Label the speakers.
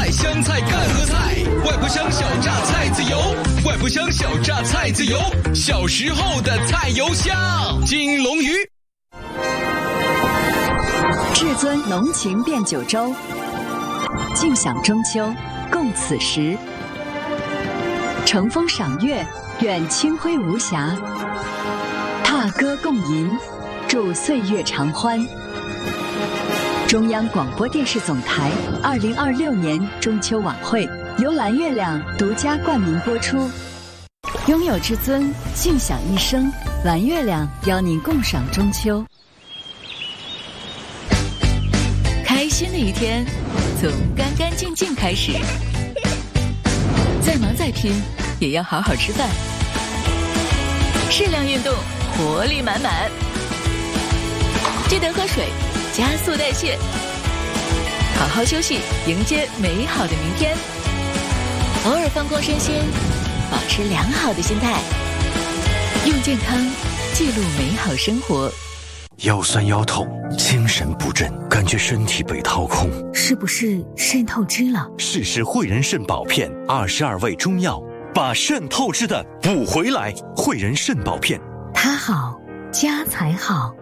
Speaker 1: 菜、香菜、干和菜，外婆香小榨菜籽油，外婆香小榨菜籽油，小时候的菜油香。金龙鱼，
Speaker 2: 至尊浓情变九州，尽享中秋，共此时。乘风赏月，愿清辉无瑕；踏歌共吟，祝岁月长欢。中央广播电视总台2026年中秋晚会由蓝月亮独家冠名播出。拥有至尊，尽享一生。蓝月亮邀您共赏中秋。
Speaker 3: 开心的一天，从干干净净开始。再忙再拼，也要好好吃饭。适量运动，活力满满。记得喝水，加速代谢。好好休息，迎接美好的明天。偶尔放空身心，保持良好的心态。用健康记录美好生活。
Speaker 4: 腰酸腰痛，精神不振，感觉身体被掏空，
Speaker 3: 是不是肾透支了？
Speaker 4: 试试汇仁肾宝片，22味中药，把肾透支的补回来。汇仁肾宝片，
Speaker 3: 它好，家才好。